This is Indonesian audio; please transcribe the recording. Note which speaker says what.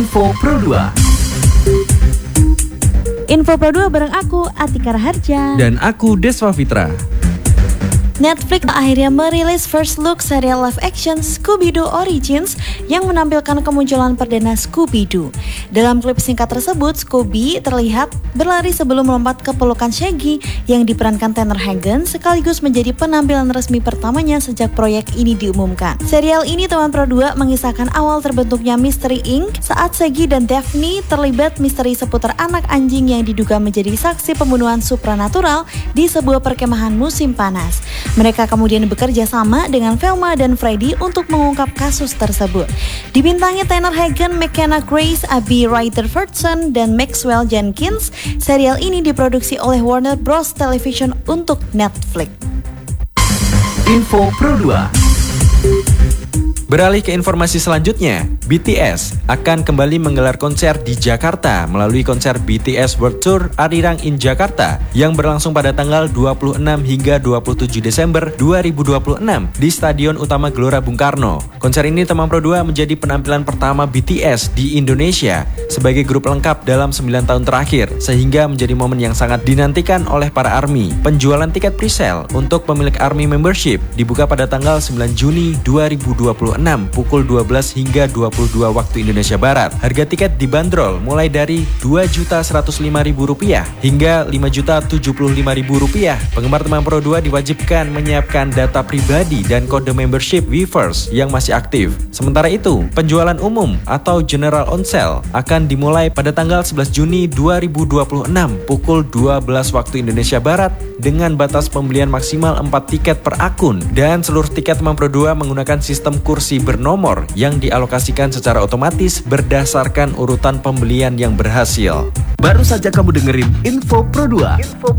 Speaker 1: Info Pro 2.
Speaker 2: Info Pro 2 bareng aku, Atika Raharja.
Speaker 3: Dan aku, Deswa Fitra.
Speaker 2: Netflix akhirnya merilis first look serial live action Scooby-Doo Origins yang menampilkan kemunculan perdana Scooby-Doo. Dalam klip singkat tersebut, Scooby terlihat berlari sebelum melompat ke pelukan Shaggy yang diperankan Tanner Hagen, sekaligus menjadi penampilan resmi pertamanya sejak proyek ini diumumkan. Serial ini teman Pro 2 mengisahkan awal terbentuknya Mystery Inc. saat Shaggy dan Daphne terlibat misteri seputar anak anjing yang diduga menjadi saksi pembunuhan supranatural di sebuah perkemahan musim panas. Mereka kemudian bekerja sama dengan Velma dan Freddy untuk mengungkap kasus tersebut. Dibintangi Tanner Hagen, McKenna Grace, Abby Ryder-Fordson, dan Maxwell Jenkins, serial ini diproduksi oleh Warner Bros. Television untuk Netflix.
Speaker 1: Info Pro 2.
Speaker 3: Beralih ke informasi selanjutnya, BTS akan kembali menggelar konser di Jakarta melalui konser BTS World Tour Arirang in Jakarta yang berlangsung pada tanggal 26 hingga 27 Desember 2026 di Stadion Utama Gelora Bung Karno. Konser ini teman Pro 2 menjadi penampilan pertama BTS di Indonesia sebagai grup lengkap dalam 9 tahun terakhir, sehingga menjadi momen yang sangat dinantikan oleh para ARMY. Penjualan tiket pre-sale untuk pemilik ARMY membership dibuka pada tanggal 9 Juni 2026 pukul 12 hingga 22 waktu Indonesia Barat. Harga tiket dibanderol mulai dari Rp2.105.000 hingga Rp5.075.000. Penggemar teman Pro 2 diwajibkan menyiapkan data pribadi dan kode membership Weverse yang masih aktif. Sementara itu, penjualan umum atau general on sale akan dimulai pada tanggal 11 Juni 2026 pukul 12 waktu Indonesia Barat dengan batas pembelian maksimal 4 tiket per akun, dan seluruh tiket teman Pro 2 menggunakan sistem kursi bernomor yang dialokasikan secara otomatis berdasarkan urutan pembelian yang berhasil.
Speaker 1: Baru saja kamu dengerin Info Pro 2.